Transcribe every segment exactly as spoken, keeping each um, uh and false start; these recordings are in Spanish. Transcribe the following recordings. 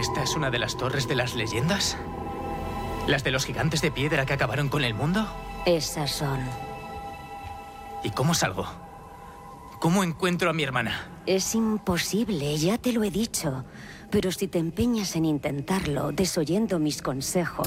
¿Esta es una de las torres de las leyendas? ¿Las de los gigantes de piedra que acabaron con el mundo? Esas son. ¿Y cómo salgo? ¿Cómo encuentro a mi hermana? Es imposible, ya te lo he dicho. Pero si te empeñas en intentarlo, desoyendo mis consejos...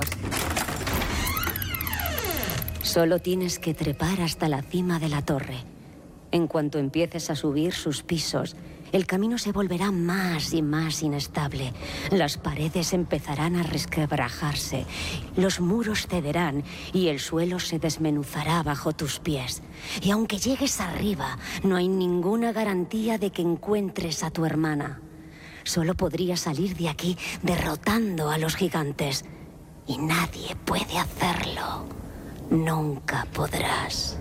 Solo tienes que trepar hasta la cima de la torre. En cuanto empieces a subir sus pisos, el camino se volverá más y más inestable. Las paredes empezarán a resquebrajarse, los muros cederán y el suelo se desmenuzará bajo tus pies. Y aunque llegues arriba, no hay ninguna garantía de que encuentres a tu hermana. Solo podrías salir de aquí derrotando a los gigantes. Y nadie puede hacerlo. Nunca podrás.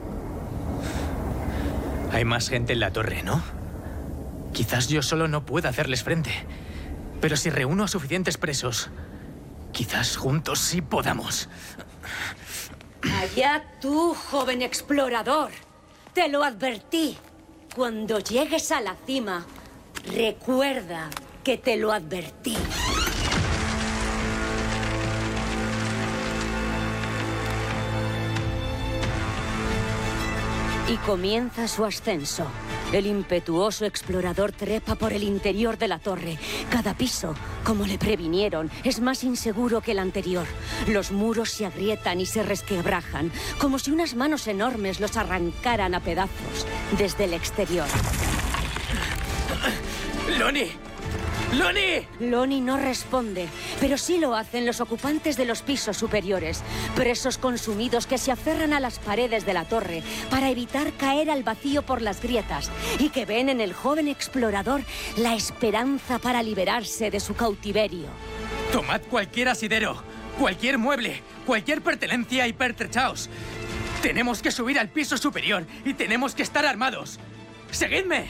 Hay más gente en la torre, ¿no? Quizás yo solo no pueda hacerles frente. Pero si reúno a suficientes presos, quizás juntos sí podamos. Allá tú, joven explorador. Te lo advertí. Cuando llegues a la cima, recuerda que te lo advertí. Y comienza su ascenso. El impetuoso explorador trepa por el interior de la torre. Cada piso, como le previnieron, es más inseguro que el anterior. Los muros se agrietan y se resquebrajan, como si unas manos enormes los arrancaran a pedazos desde el exterior. ¡Lonnie! ¡Lonnie! Lonnie no responde, pero sí lo hacen los ocupantes de los pisos superiores, presos consumidos que se aferran a las paredes de la torre para evitar caer al vacío por las grietas y que ven en el joven explorador la esperanza para liberarse de su cautiverio. Tomad cualquier asidero, cualquier mueble, cualquier pertenencia y pertrechaos. Tenemos que subir al piso superior y tenemos que estar armados. ¡Seguidme!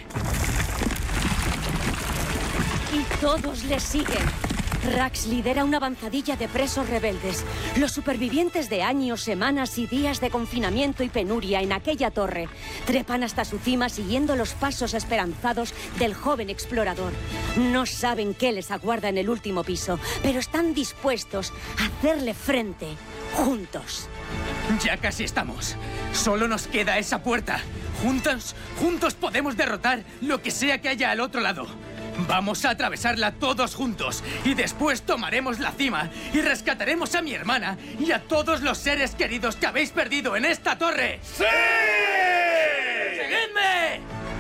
Y todos le siguen. Rax lidera una avanzadilla de presos rebeldes. Los supervivientes de años, semanas y días de confinamiento y penuria en aquella torre trepan hasta su cima siguiendo los pasos esperanzados del joven explorador. No saben qué les aguarda en el último piso, pero están dispuestos a hacerle frente, juntos. Ya casi estamos. Solo nos queda esa puerta. Juntos, juntos podemos derrotar lo que sea que haya al otro lado. Vamos a atravesarla todos juntos y después tomaremos la cima y rescataremos a mi hermana y a todos los seres queridos que habéis perdido en esta torre. ¡Sí! ¡Seguidme!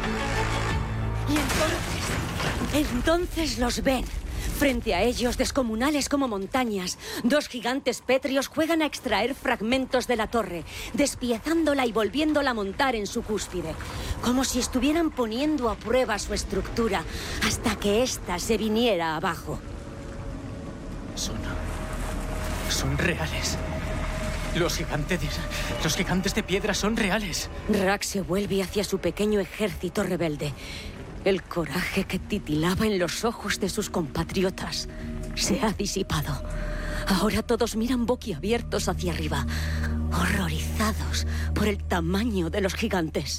Y entonces, entonces los ven. Frente a ellos, descomunales como montañas, dos gigantes pétreos juegan a extraer fragmentos de la torre, despiezándola y volviéndola a montar en su cúspide, como si estuvieran poniendo a prueba su estructura hasta que ésta se viniera abajo. Son... son reales. Los gigantes de... los gigantes de piedra son reales. Rax se vuelve hacia su pequeño ejército rebelde. El coraje que titilaba en los ojos de sus compatriotas se ha disipado. Ahora todos miran boquiabiertos hacia arriba, horrorizados por el tamaño de los gigantes.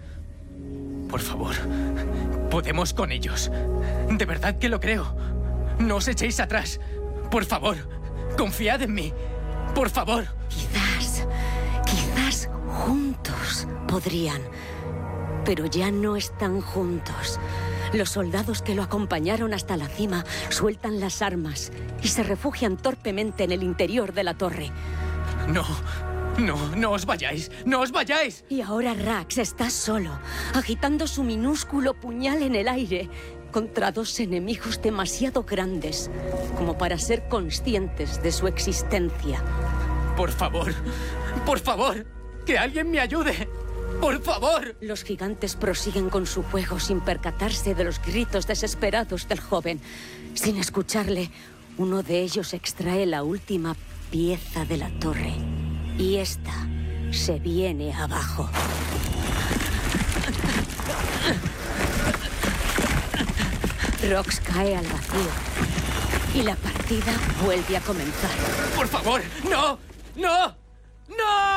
Por favor, podemos con ellos. De verdad que lo creo. No os echéis atrás. Por favor, confiad en mí. Por favor. Quizás, quizás juntos podrían... Pero ya no están juntos. Los soldados que lo acompañaron hasta la cima sueltan las armas y se refugian torpemente en el interior de la torre. No, no, no os vayáis, no os vayáis. Y ahora Rax está solo, agitando su minúsculo puñal en el aire contra dos enemigos demasiado grandes como para ser conscientes de su existencia. Por favor, por favor, que alguien me ayude. ¡Por favor! Los gigantes prosiguen con su juego sin percatarse de los gritos desesperados del joven. Sin escucharle, uno de ellos extrae la última pieza de la torre. Y esta se viene abajo. Rox cae al vacío. Y la partida vuelve a comenzar. ¡Por favor! ¡No! ¡No! ¡No!